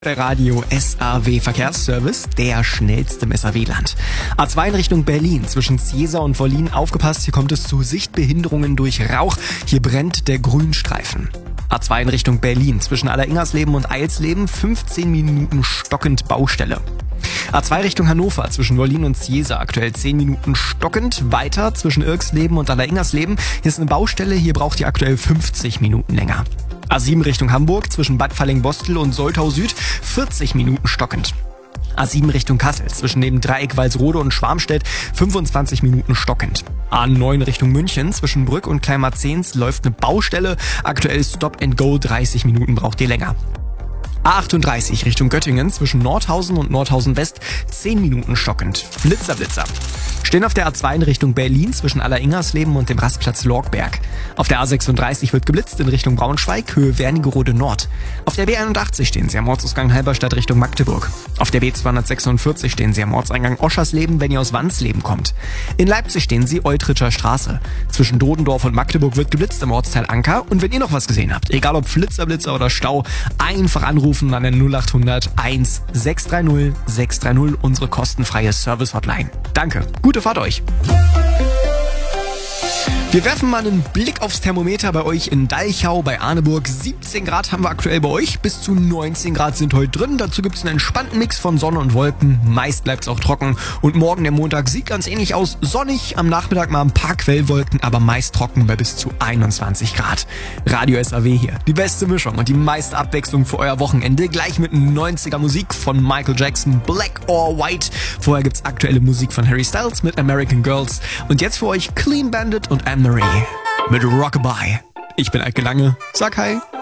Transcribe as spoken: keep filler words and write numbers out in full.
Der Radio S A W Verkehrsservice, der schnellste im S A W-Land. A zwei in Richtung Berlin, zwischen Ciesa und Wollin. Aufgepasst, hier kommt es zu Sichtbehinderungen durch Rauch. Hier brennt der Grünstreifen. A zwei in Richtung Berlin, zwischen Alleringersleben und Eilsleben, fünfzehn Minuten stockend Baustelle. A zwei Richtung Hannover, zwischen Wollin und Ciesa, aktuell zehn Minuten stockend. Weiter zwischen Irksleben und Alleringersleben. Hier ist eine Baustelle, hier braucht ihr aktuell fünfzig Minuten länger. A sieben Richtung Hamburg, zwischen Bad Falling-Bostel und Soltau Süd, vierzig Minuten stockend. A sieben Richtung Kassel, zwischen dem Dreieck Walsrode und Schwarmstedt, fünfundzwanzig Minuten stockend. A neun Richtung München, zwischen Brück und Kleinmarzens läuft eine Baustelle, aktuell Stop and Go, dreißig Minuten braucht ihr länger. A achtunddreißig Richtung Göttingen, zwischen Nordhausen und Nordhausen West, zehn Minuten stockend. Blitzer, Blitzer. Stehen auf der A zwei in Richtung Berlin, zwischen Alleringersleben und dem Rastplatz Lorgberg. Auf der A sechsunddreißig wird geblitzt in Richtung Braunschweig, Höhe Wernigerode Nord. Auf der B einundachtzig stehen sie am Ortsausgang Halberstadt Richtung Magdeburg. Auf der B zweihundertsechsundvierzig stehen sie am Ortseingang Oschersleben, wenn ihr aus Wansleben kommt. In Leipzig stehen sie Eutritscher Straße. Zwischen Dodendorf und Magdeburg wird geblitzt im Ortsteil Anker. Und wenn ihr noch was gesehen habt, egal ob Flitzer, Blitzer oder Stau, einfach anrufen an der null achthundert eins sechs drei null sechs drei null, unsere kostenfreie Service-Hotline. Danke, gute Fahrt euch! Wir werfen mal einen Blick aufs Thermometer bei euch in Dalchau, bei Arneburg. siebzehn Grad haben wir aktuell bei euch, bis zu neunzehn Grad sind heute drin. Dazu gibt's einen entspannten Mix von Sonne und Wolken. Meist bleibt's auch trocken. Und morgen, der Montag, sieht ganz ähnlich aus. Sonnig, am Nachmittag mal ein paar Quellwolken, aber meist trocken bei bis zu einundzwanzig Grad. Radio S A W hier. Die beste Mischung und die meiste Abwechslung für euer Wochenende. Gleich mit neunziger Musik von Michael Jackson, Black or White. Vorher gibt's aktuelle Musik von Harry Styles mit American Girls. Und jetzt für euch Clean Bandit und Anne Marie mit Rockabye. Ich bin Eike Lange. Sag hi.